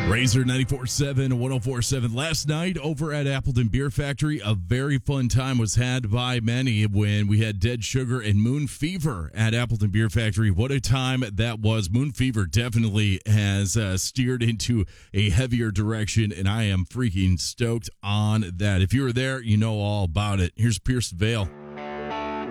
Razor 94.7, 104.7. Last night over at Appleton Beer Factory, a very fun time was had by many when we had Dead Sugar and Moon Fever at Appleton Beer Factory. What a time that was. Moon Fever definitely has steered into a heavier direction, and I am freaking stoked on that. If you were there, you know all about it. Here's Pierce Vale.